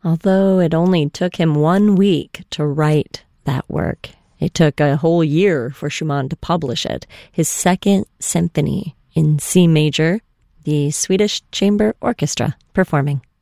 although it only took him 1 week to write that work. It took a whole year for Schumann to publish it, his Second Symphony in C major, the Swedish Chamber Orchestra performing.